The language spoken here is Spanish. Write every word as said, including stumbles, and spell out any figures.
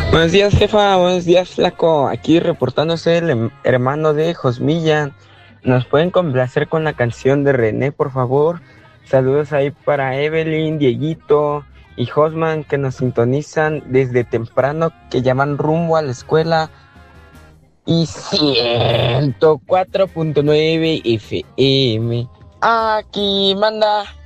Buenos días, jefa. Buenos días, flaco. Aquí reportándose el hem- hermano de Josmilla. ¿Nos pueden complacer con la canción de René, por favor? Saludos ahí para Evelyn, Dieguito y Josman que nos sintonizan desde temprano, que llaman rumbo a la escuela. Y ciento cuatro punto nueve F M. Aquí manda